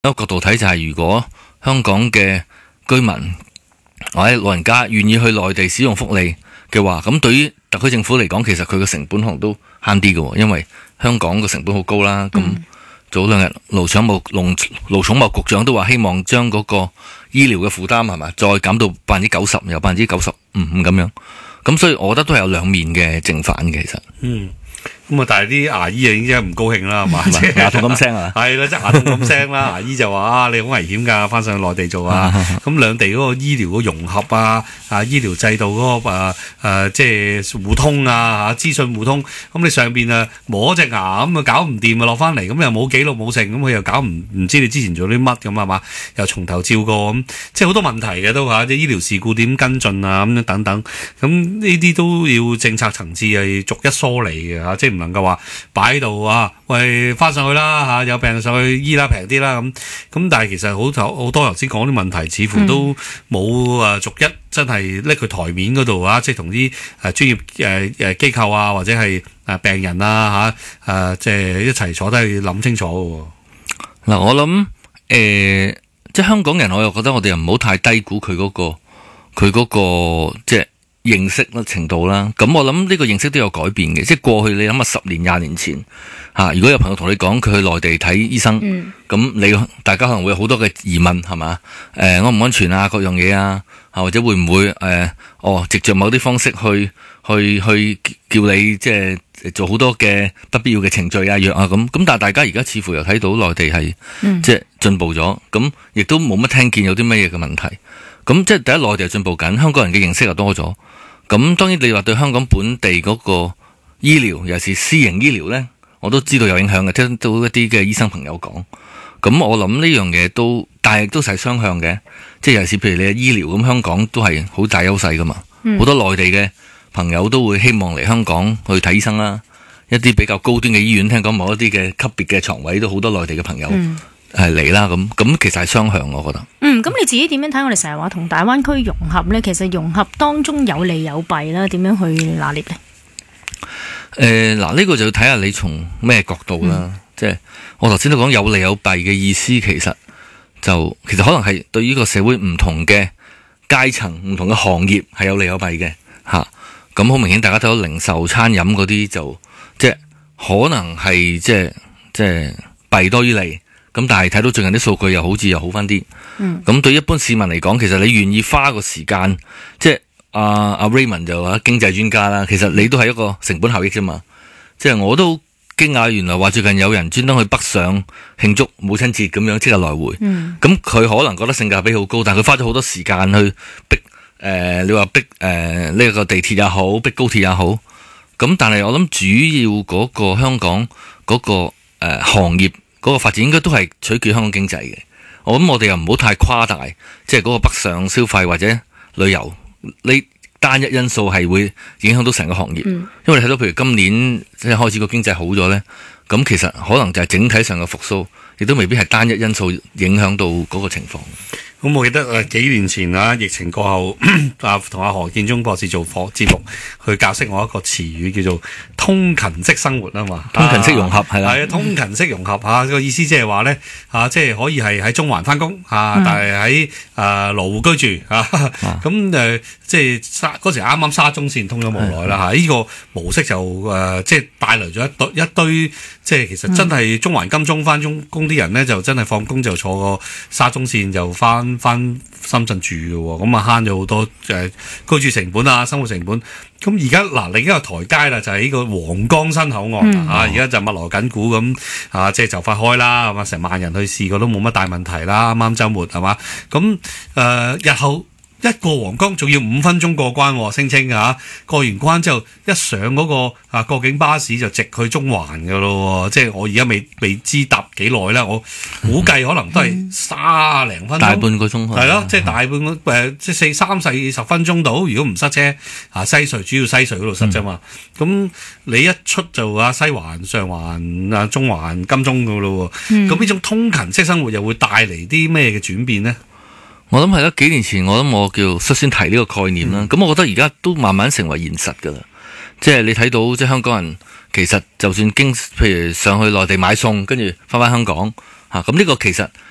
一個角度睇就係，如果香港嘅居民或者老人家願意去內地使用福利嘅話，咁對於特區政府嚟講，其實佢嘅成本可能都慳啲嘅，因為香港個成本好高啦。咁早兩日盧寵茂局長都話希望將嗰個醫療嘅負擔係嘛，再減到90%，由95%咁樣。咁所以我覺得都係有兩面嘅正反嘅，其實。 咁啊，但係啲牙醫啊已經唔高興啦，係嘛？ 牙痛咁聲啊！ 係啦，即係牙痛咁聲啦。牙醫就話你好危險㗎，翻上去內地做啊。咁兩地嗰個醫療嘅融合啊，醫療制度嗰個即係互通啊，資訊互通。咁你上邊啊磨隻牙咁啊搞唔掂啊，落翻嚟咁又冇記錄冇成，咁佢又搞唔知你之前做啲乜咁係嘛？又從頭照過咁，即係好多問題嘅都嚇，即係醫療事故點跟進啊咁樣等等。咁呢啲都要政策層次係逐一梳理嘅嚇，即係唔能夠話擺喺度啊，喂翻上去啦嚇，有病上去醫啦平啲啦咁，但係其實好多頭先講啲問題，似乎都冇逐一真係拎佢台面嗰度啊，即係同啲專業機構啊或者係病人啊嚇即係一齊坐低去諗清楚嘅。嗱，我諗即係香港人，我又覺得我哋又唔好太低估佢嗰個即係認識程度啦。咁我諗呢個認識都有改變嘅，即係過去你諗下10年20年前如果有朋友同你講佢去內地睇醫生，咁大家可能會有好多嘅疑問係嘛？安唔安全啊？各樣嘢啊，或者會唔會藉着某啲方式去叫你即係做好多嘅不必要嘅程序啊藥啊咁，但係大家而家似乎又睇到內地係即係進步咗，咁亦都冇乜聽見有啲乜嘢嘅問題。咁即係第一，內地係進步緊，香港人嘅認識又多咗。咁當然你話對香港本地嗰個醫療，尤其是私營醫療呢，我都知道有影響嘅，聽到一啲嘅醫生朋友講。咁我諗呢樣嘢都，但係都係雙向嘅，即係尤其是譬如你嘅醫療，咁香港都係好大優勢噶嘛。好多內地嘅朋友都會希望嚟香港去睇醫生啦。一啲比較高端嘅醫院，聽講某一啲嘅級別嘅床位都好多內地嘅朋友係嚟啦。咁其實係雙向，我覺得。 咁你自己點樣睇？我哋成日話同大灣區融合呢，其實融合當中有利有弊啦，點樣去拿捏呢？ 呢個就要睇下你從咩角度啦。即係我頭先都講有利有弊嘅意思，其實可能係對於個社會唔同嘅階層、唔同嘅行業係有利有弊嘅嚇。咁好明顯，大家睇到零售、餐飲嗰啲就即係可能係即係弊多於利。咁但係睇到最近啲數據又好翻啲。咁對一般市民嚟講，其實你願意花個時間，即係阿 Raymond 就話經濟專家啦，其實你都係一個成本效益啫嘛。即係我都驚訝，原來話最近有人專登去北上慶祝母親節咁樣即刻來回。咁佢可能覺得性價比好高，但係佢花咗好多時間去逼你話逼呢個地鐵也好，逼高鐵也好。咁但係我諗主要嗰個香港嗰個行業嗰個發展應該都係取決香港經濟嘅。我諗我哋又唔好太誇大，即係嗰個北上消費或者旅遊呢單一因素係會影響到成個行業。因為你睇到譬如今年即係開始個經濟好咗呢，咁其實可能就係整體上嘅復甦，亦都未必係單一因素影響到嗰個情況。 咁我記得幾年前疫情過後同阿何建中博士做節目，去教識我一個詞語叫做通勤式生活啊嘛， 通勤式融合係啦， 係啊，通勤式融合個意思即係話咧即係可以係喺中環翻工但係喺羅湖居住咁即係嗰時啱啱沙中線通咗冇耐啦呢個模式就即係帶來咗一堆即係其實真係中環金鐘翻工啲人咧，就真係放工就坐個沙中線就翻深圳住嘅喎，咁慳咗好多居住成本啊，生活成本。咁而家另一個台階啦，就係呢個皇崗新口岸而家就密鑼緊鼓咁即係就快開啦，係嘛？成萬人去試過都冇乜大問題啦，啱啱週末係嘛？咁日後一過皇崗仲要5分鐘過關，聲稱過完關之後一上嗰個過境巴士就直去中環㗎咯，即係我而家未知搭幾耐啦，我估計可能都係30零分鐘， 大半個鐘係咯，即係大半個即係30-40分鐘到，如果唔塞車西隧主要西隧嗰度塞啫嘛，咁你一出就西環、上環、中環、金鐘㗎咯，咁呢種通勤式生活又會帶嚟啲咩嘅轉變呢？ 我諗係啦，幾年前我叫率先提呢個概念啦。咁我覺得而家都慢慢成為現實噶啦。即係你睇到即係香港人其實就算譬如上去內地買餸，跟住翻香港咁呢個其實